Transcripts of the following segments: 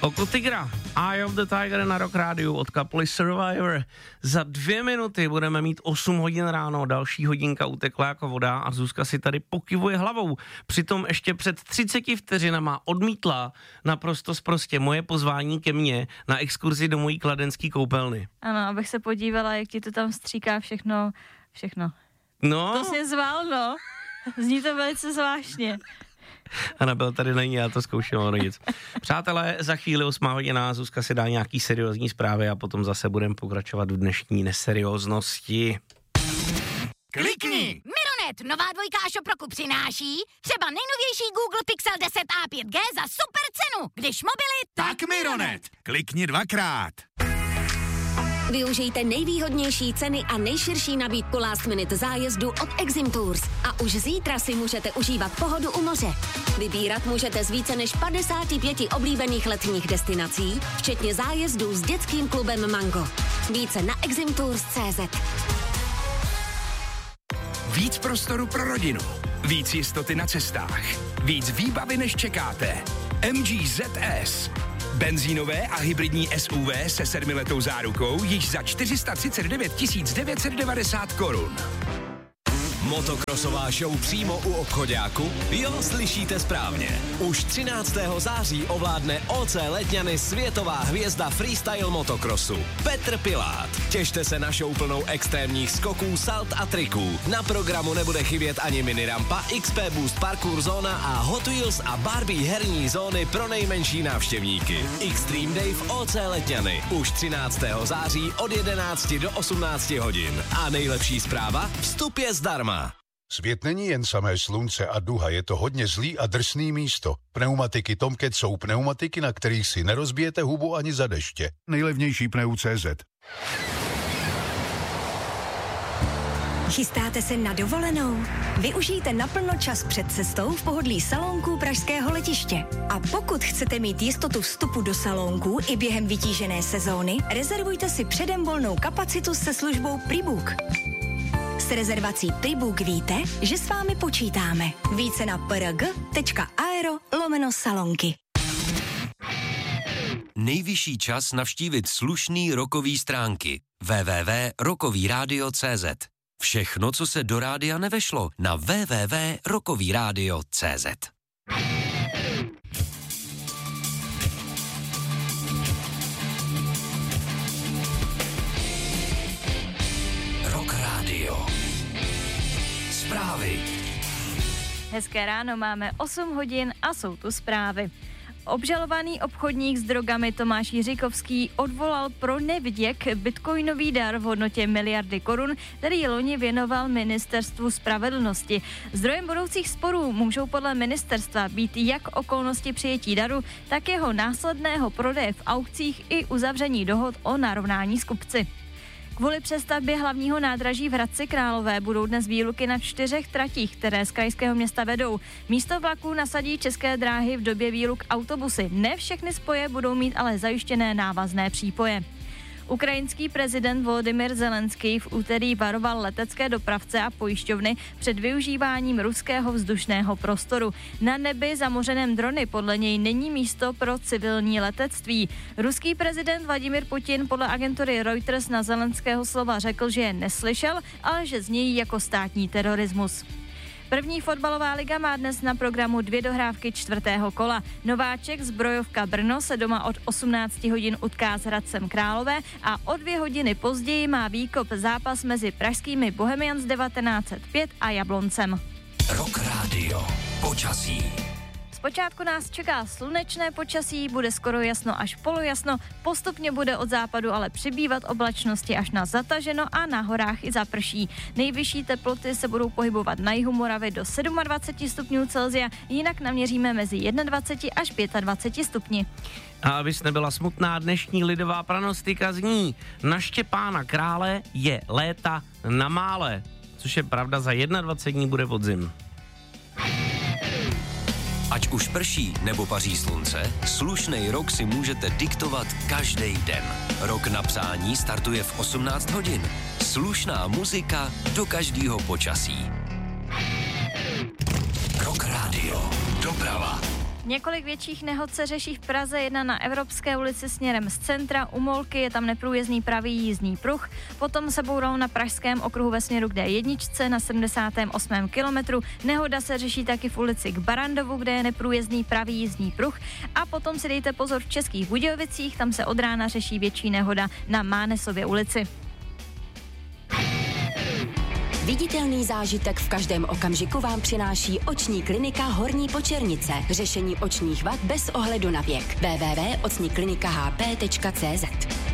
Oko tygra, Eye of the Tiger na Rock Rádiu od kapely Survivor. Za 2 minuty budeme mít 8 hodin ráno, další hodinka utekla jako voda a Zuzka si tady pokyvuje hlavou. Přitom ještě před 30 vteřinama odmítla naprosto sprostě moje pozvání ke mně na exkurzi do mojí kladenský koupelny. Ano, abych se podívala, jak ti to tam stříká všechno. No. To jsi zval, no. Zní to velice zvláštně. Anabel tady není, já to zkouším, ale nic. Přátelé, za chvíli 8 hodina, Zuzka si dá nějaký seriózní zprávy a potom zase budeme pokračovat v dnešní neserióznosti. Klikni! Mironet, nová dvojka Shop roku přináší třeba nejnovější Google Pixel 10 a 5G za super cenu. Když mobily, tak Mironet. Klikni 2krát. Využijte nejvýhodnější ceny a nejširší nabídku last minute zájezdu od Exim Tours. A už zítra si můžete užívat pohodu u moře. Vybírat můžete z více než 55 oblíbených letních destinací, včetně zájezdů s dětským klubem Mango. Více na eximtours.cz. Víc prostoru pro rodinu. Víc jistoty na cestách. Víc výbavy, než čekáte. MG ZS. Benzínové a hybridní SUV se 7letou zárukou již za 439 990 korun. Motokrosová show přímo u obchoďáku? Jo, slyšíte správně. Už 13. září ovládne OC Letňany světová hvězda freestyle motokrosu Petr Pilát. Těšte se na show plnou extrémních skoků, salt a triků. Na programu nebude chybět ani minirampa, XP Boost parkour zóna a Hot Wheels a Barbie herní zóny pro nejmenší návštěvníky. Extreme Day v OC Letňany. Už 13. září od 11 do 18 hodin. A nejlepší zpráva? Vstup je zdarma. Svět není jen samé slunce a duha, je to hodně zlý a drsný místo. Pneumatiky Tomcat jsou pneumatiky, na kterých si nerozbijete hubu ani za deště. Nejlevnější pneu.cz. Chystáte se na dovolenou? Využijte naplno čas před cestou v pohodlí salónků pražského letiště. A pokud chcete mít jistotu vstupu do salónků i během vytížené sezóny, rezervujte si předem volnou kapacitu se službou Prebook. S rezervací Prebook víte, že s vámi počítáme. Více na prg.aero/salonky. Nejvyšší čas navštívit slušný rockový stránky www.rockovyradio.cz. Všechno, co se do rádia nevešlo, na www.rockovyradio.cz. Rock Radio. Zprávy. Hezké ráno, máme 8 hodin a jsou tu zprávy. Obžalovaný obchodník s drogami Tomáš Jiříkovský odvolal pro neviděk bitcoinový dar v hodnotě 1 miliardy korun, který loni věnoval Ministerstvu spravedlnosti. Zdrojem budoucích sporů můžou podle ministerstva být jak okolnosti přijetí daru, tak jeho následného prodeje v aukcích i uzavření dohod o narovnání s kupci. Kvůli přestavbě hlavního nádraží v Hradci Králové budou dnes výluky na 4 tratích, které z krajského města vedou. Místo vlaků nasadí České dráhy v době výluk autobusy. Ne všechny spoje budou mít ale zajištěné návazné přípoje. Ukrajinský prezident Volodymyr Zelenský v úterý varoval letecké dopravce a pojišťovny před využíváním ruského vzdušného prostoru. Na nebi zamořeném drony podle něj není místo pro civilní letectví. Ruský prezident Vladimír Putin podle agentury Reuters na Zelenského slova řekl, že je neslyšel, ale že znějí jako státní terorismus. První fotbalová liga má dnes na programu 2 dohrávky 4. kola. Nováček Zbrojovka Brno se doma od 18 hodin utká s Hradcem Králové a o 2 hodiny později má výkop zápas mezi pražskými Bohemians 1905 a Jabloncem. Rock Radio. Počasí. Zpočátku nás čeká slunečné počasí, bude skoro jasno až polojasno, postupně bude od západu ale přibývat oblačnosti až na zataženo a na horách i zaprší. Nejvyšší teploty se budou pohybovat na jihu Moravy do 27 stupňů Celsia, jinak naměříme mezi 21 až 25 stupni. A abys nebyla smutná, dnešní lidová pranostika zní: na Štěpána Krále je léta na mále, což je pravda, za 21 dní bude podzim. Ať už prší nebo paří slunce, slušnej rok si můžete diktovat každý den. Rok na psání startuje v 18 hodin. Slušná muzika do každého počasí. Rock Radio. Doprava. Několik větších nehod se řeší v Praze, jedna na Evropské ulici směrem z centra, u Molky je tam neprůjezdný pravý jízdní pruh, potom se boural na pražském okruhu ve směru k D1 na 78. kilometru, nehoda se řeší taky v ulici k Barandovu, kde je neprůjezdný pravý jízdní pruh a potom si dejte pozor v Českých Budějovicích, tam se od rána řeší větší nehoda na Mánesově ulici. Viditelný zážitek v každém okamžiku vám přináší oční klinika Horní Počernice. Řešení očních vad bez ohledu na věk. www.ocniklinikahp.cz.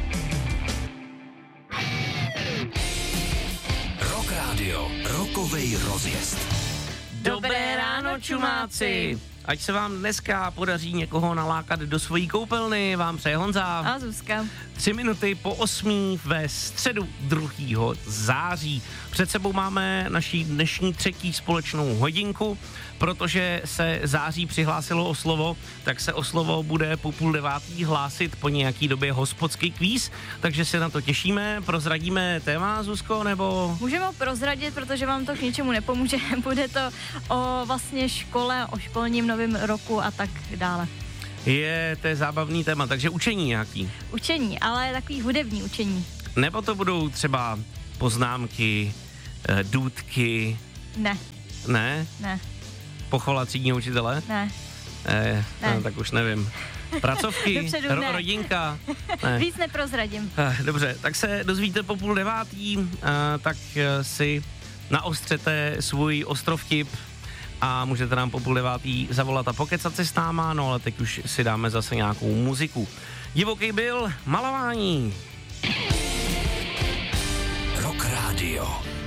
Rock Radio, rokovej rozjezd. Dobré ráno, čumáci! Ať se vám dneska podaří někoho nalákat do svojí koupelny, vám přeje Honza. A Zuzka. 3 minuty po 8 ve středu 2. září. Před sebou máme naší dnešní 3. společnou hodinku. Protože se září přihlásilo o slovo, tak se o slovo bude po 8:30 hlásit po nějaký době hospodský kvíz, takže se na to těšíme. Prozradíme téma, Zuzko, nebo? Můžeme ho prozradit, protože vám to k ničemu nepomůže. Bude to o vlastně škole, o školním novém roku a tak dále. To je zábavný téma, takže učení nějaký. Učení, ale takový hudební učení. Nebo to budou třeba poznámky, důtky? Ne. Ne? Ne. Pochvala třídního učitele? Ne. Ne. No, tak už nevím. Pracovky? Dopředu ne. Rodinka? Ne. Víc neprozradím. Dobře, tak se dozvíte po 8:30, tak si naostřete svůj ostrovtip a můžete nám po 8:30 zavolat a pokecat si s náma, no ale teď už si dáme zase nějakou muziku. Divoký byl malování. Rock Radio.